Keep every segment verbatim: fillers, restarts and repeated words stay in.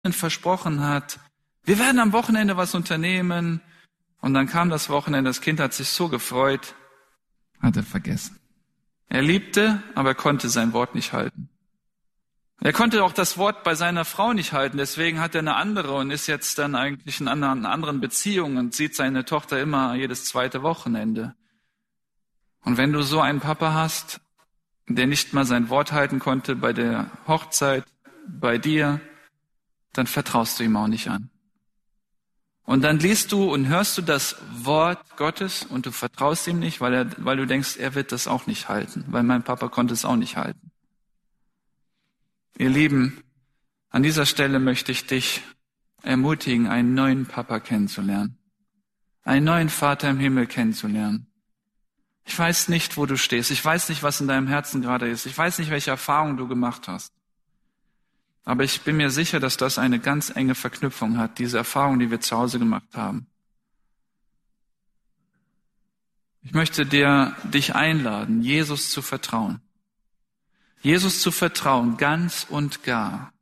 versprochen hat, wir werden am Wochenende was unternehmen. Und dann kam das Wochenende, das Kind hat sich so gefreut, hat er vergessen. Er liebte, aber er konnte sein Wort nicht halten. Er konnte auch das Wort bei seiner Frau nicht halten, deswegen hat er eine andere und ist jetzt dann eigentlich in einer anderen Beziehung und sieht seine Tochter immer jedes zweite Wochenende. Und wenn du so einen Papa hast, der nicht mal sein Wort halten konnte bei der Hochzeit, bei dir, dann vertraust du ihm auch nicht an. Und dann liest du und hörst du das Wort Gottes und du vertraust ihm nicht, weil, er, weil du denkst, er wird das auch nicht halten, weil mein Papa konnte es auch nicht halten. Ihr Lieben, an dieser Stelle möchte ich dich ermutigen, einen neuen Papa kennenzulernen, einen neuen Vater im Himmel kennenzulernen. Ich weiß nicht, wo du stehst, ich weiß nicht, was in deinem Herzen gerade ist, ich weiß nicht, welche Erfahrungen du gemacht hast. Aber ich bin mir sicher, dass das eine ganz enge Verknüpfung hat, diese Erfahrung, die wir zu Hause gemacht haben. Ich möchte dir, dich einladen, Jesus zu vertrauen. Jesus zu vertrauen, ganz und gar.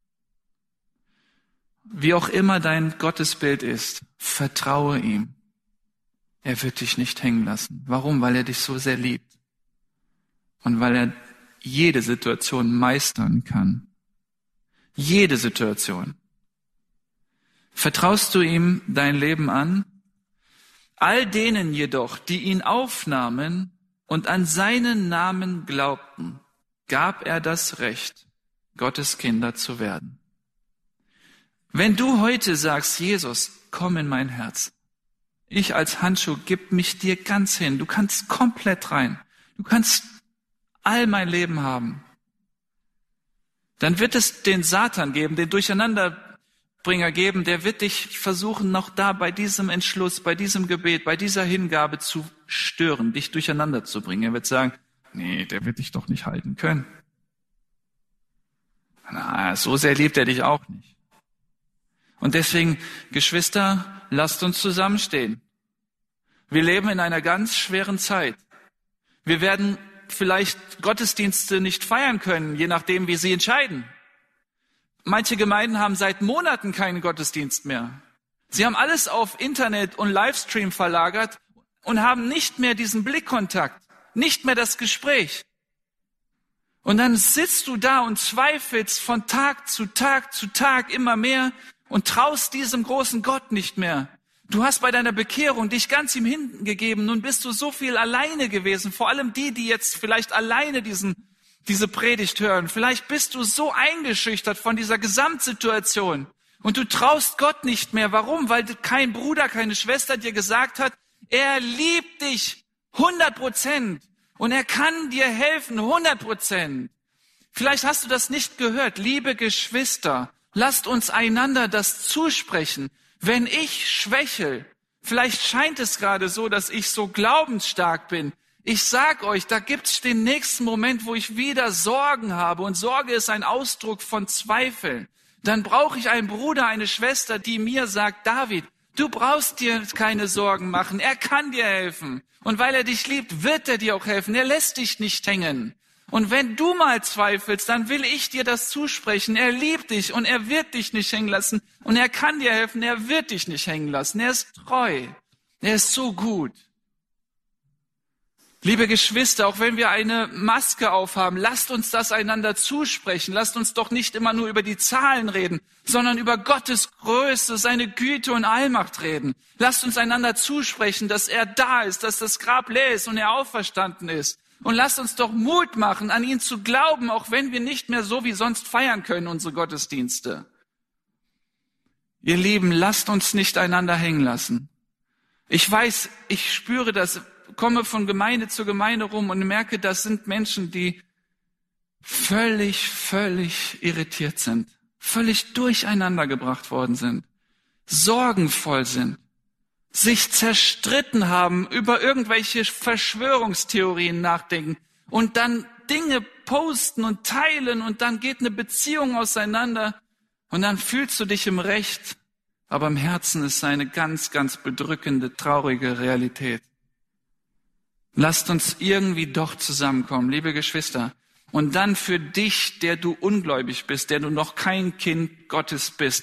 Wie auch immer dein Gottesbild ist, vertraue ihm. Er wird dich nicht hängen lassen. Warum? Weil er dich so sehr liebt. Und weil er jede Situation meistern kann. Jede Situation. Vertraust du ihm dein Leben an? All denen jedoch, die ihn aufnahmen und an seinen Namen glaubten, gab er das Recht, Gottes Kinder zu werden. Wenn du heute sagst, Jesus, komm in mein Herz. Ich als Handschuh gib mich dir ganz hin. Du kannst komplett rein. Du kannst all mein Leben haben. Dann wird es den Satan geben, den Durcheinanderbringer geben, der wird dich versuchen, noch da bei diesem Entschluss, bei diesem Gebet, bei dieser Hingabe zu stören, dich durcheinander zu bringen. Er wird sagen, nee, der wird dich doch nicht halten können. Na, so sehr liebt er dich auch nicht. Und deswegen, Geschwister, lasst uns zusammenstehen. Wir leben in einer ganz schweren Zeit. Wir werden vielleicht Gottesdienste nicht feiern können, je nachdem, wie sie entscheiden. Manche Gemeinden haben seit Monaten keinen Gottesdienst mehr. Sie haben alles auf Internet und Livestream verlagert und haben nicht mehr diesen Blickkontakt, nicht mehr das Gespräch. Und dann sitzt du da und zweifelst von Tag zu Tag zu Tag immer mehr und traust diesem großen Gott nicht mehr. Du hast bei deiner Bekehrung dich ganz ihm hingegeben, nun bist du so viel alleine gewesen, vor allem die, die jetzt vielleicht alleine diesen, diese Predigt hören. Vielleicht bist du so eingeschüchtert von dieser Gesamtsituation und du traust Gott nicht mehr. Warum? Weil kein Bruder, keine Schwester dir gesagt hat, er liebt dich hundert Prozent und er kann dir helfen hundert Prozent. Vielleicht hast du das nicht gehört. Liebe Geschwister, lasst uns einander das zusprechen. Wenn ich schwächel, vielleicht scheint es gerade so, dass ich so glaubensstark bin. Ich sag euch, da gibt's den nächsten Moment, wo ich wieder Sorgen habe. Und Sorge ist ein Ausdruck von Zweifeln. Dann brauche ich einen Bruder, eine Schwester, die mir sagt, David, du brauchst dir keine Sorgen machen. Er kann dir helfen. Und weil er dich liebt, wird er dir auch helfen. Er lässt dich nicht hängen. Und wenn du mal zweifelst, dann will ich dir das zusprechen. Er liebt dich und er wird dich nicht hängen lassen. Und er kann dir helfen, er wird dich nicht hängen lassen. Er ist treu. Er ist so gut. Liebe Geschwister, auch wenn wir eine Maske aufhaben, lasst uns das einander zusprechen. Lasst uns doch nicht immer nur über die Zahlen reden, sondern über Gottes Größe, seine Güte und Allmacht reden. Lasst uns einander zusprechen, dass er da ist, dass das Grab leer ist und er auferstanden ist. Und lasst uns doch Mut machen, an ihn zu glauben, auch wenn wir nicht mehr so wie sonst feiern können, unsere Gottesdienste. Ihr Lieben, lasst uns nicht einander hängen lassen. Ich weiß, ich spüre das, komme von Gemeinde zu Gemeinde rum und merke, das sind Menschen, die völlig, völlig irritiert sind, völlig durcheinander gebracht worden sind, sorgenvoll sind, sich zerstritten haben, über irgendwelche Verschwörungstheorien nachdenken und dann Dinge posten und teilen und dann geht eine Beziehung auseinander und dann fühlst du dich im Recht, aber im Herzen ist eine ganz, ganz bedrückende, traurige Realität. Lasst uns irgendwie doch zusammenkommen, liebe Geschwister. Und dann für dich, der du ungläubig bist, der du noch kein Kind Gottes bist,